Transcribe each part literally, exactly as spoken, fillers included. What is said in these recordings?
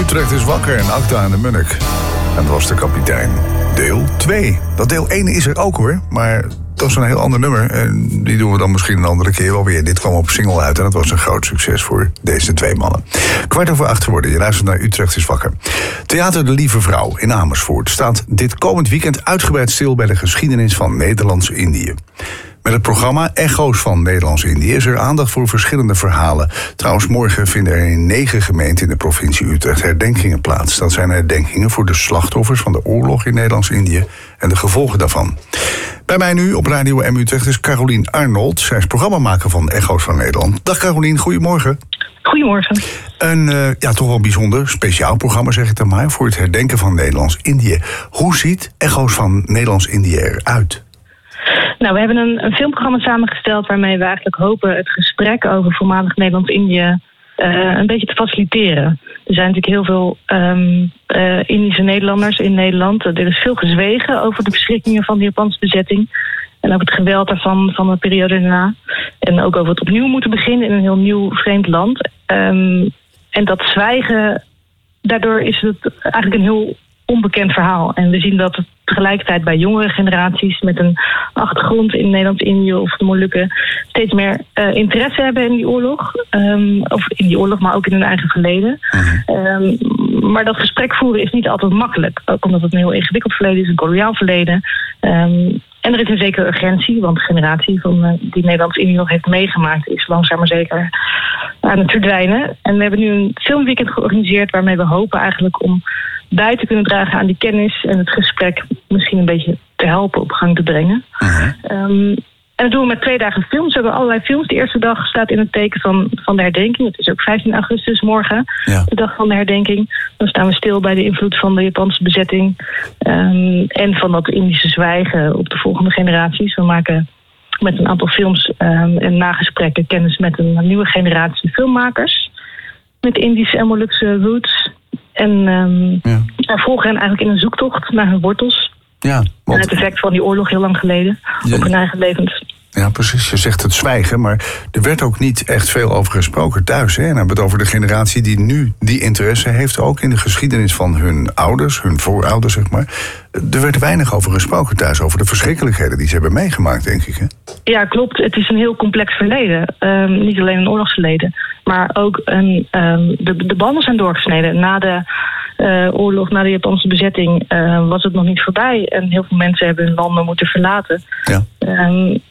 Utrecht is wakker en Acta en de Munnik. En dat was de kapitein. Deel twee. Dat deel één is er ook hoor, maar dat is een heel ander nummer. En die doen we dan misschien een andere keer wel weer. Dit kwam op single uit en dat was een groot succes voor deze twee mannen. Kwart over acht geworden, je luistert naar Utrecht is wakker. Theater De Lieve Vrouw in Amersfoort staat dit komend weekend uitgebreid stil bij de geschiedenis van Nederlands-Indië. Met het programma Echo's van Nederlands-Indië is er aandacht voor verschillende verhalen. Trouwens, morgen vinden er in negen gemeenten in de provincie Utrecht herdenkingen plaats. Dat zijn herdenkingen voor de slachtoffers van de oorlog in Nederlands-Indië en de gevolgen daarvan. Bij mij nu op Radio M Utrecht is Carolien Arnold. Zij is programmamaker van Echo's van Nederland. Dag Carolien, goedemorgen. Goedemorgen. Een uh, ja, toch wel bijzonder speciaal programma, zeg ik dan maar, voor het herdenken van Nederlands-Indië. Hoe ziet Echo's van Nederlands-Indië eruit? Nou, we hebben een, een filmprogramma samengesteld waarmee we eigenlijk hopen het gesprek over voormalig Nederlands-Indië uh, een beetje te faciliteren. Er zijn natuurlijk heel veel um, uh, Indische Nederlanders in Nederland. Er is veel gezwegen over de verschrikkingen van de Japanse bezetting en over het geweld daarvan van de periode daarna. En ook over het opnieuw moeten beginnen in een heel nieuw vreemd land. Um, en dat zwijgen, daardoor is het eigenlijk een heel onbekend verhaal. En we zien dat het tegelijkertijd bij jongere generaties met een achtergrond in Nederlands-Indië of de Molukken steeds meer uh, interesse hebben in die oorlog. Um, of in die oorlog, maar ook in hun eigen verleden. Um, maar dat gesprek voeren is niet altijd makkelijk. Ook omdat het een heel ingewikkeld verleden is, een koloniaal verleden. Um, en er is een zekere urgentie, want de generatie van, uh, die Nederlands-Indië nog heeft meegemaakt is langzaam maar zeker aan het verdwijnen. En we hebben nu een filmweekend georganiseerd waarmee we hopen eigenlijk om bij te kunnen dragen aan die kennis en het gesprek misschien een beetje te helpen op gang te brengen. Uh-huh. Um, en dat doen we met twee dagen films. We hebben allerlei films. De eerste dag staat in het teken van, van de herdenking. Het is ook vijftien augustus morgen, ja. De dag van de herdenking. Dan staan we stil bij de invloed van de Japanse bezetting um, en van dat Indische zwijgen op de volgende generaties. We maken met een aantal films um, en nagesprekken kennis met een nieuwe generatie filmmakers met Indische en Molukse roots. En um, ja. we volgen hen eigenlijk in een zoektocht naar hun wortels. Ja, want en het effect van die oorlog heel lang geleden ja, op hun eigen levens. Ja, precies. Je zegt het zwijgen, maar er werd ook niet echt veel over gesproken thuis. Hè? En dan hebben we het over de generatie die nu die interesse heeft, ook in de geschiedenis van hun ouders, hun voorouders, zeg maar. Er werd weinig over gesproken thuis, over de verschrikkelijkheden die ze hebben meegemaakt, denk ik. Hè? Ja, klopt. Het is een heel complex verleden. Um, niet alleen een oorlogsverleden, maar ook een, um, de, de banden zijn doorgesneden. Na de uh, oorlog, na de Japanse bezetting, uh, was het nog niet voorbij. En heel veel mensen hebben hun landen moeten verlaten. Ja. Um,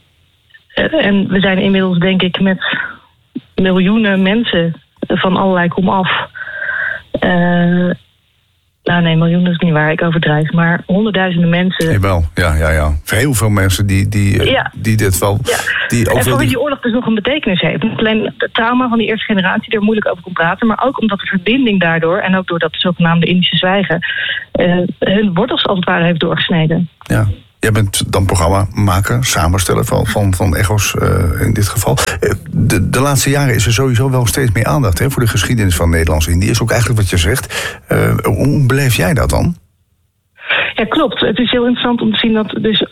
En we zijn inmiddels, denk ik, met miljoenen mensen van allerlei komaf. Uh, nou nee, miljoenen is niet waar, ik overdrijf. Maar honderdduizenden mensen. Jawel, ja, ja, ja. Heel veel mensen die, die, ja. die dit wel. Ja. Die en voor wie die oorlog dus nog een betekenis heeft. Niet alleen het trauma van die eerste generatie, daar moeilijk over kon praten. Maar ook omdat de verbinding daardoor, en ook door dat zogenaamde Indische zwijgen, uh, hun wortels als het ware heeft doorgesneden. Ja. Jij bent dan programmamaker, samensteller van, van, van Echo's uh, in dit geval. De, de laatste jaren is er sowieso wel steeds meer aandacht hè, voor de geschiedenis van Nederlands-Indië. Is ook eigenlijk wat je zegt. Uh, hoe beleef jij dat dan? Ja, klopt. Het is heel interessant om te zien dat dus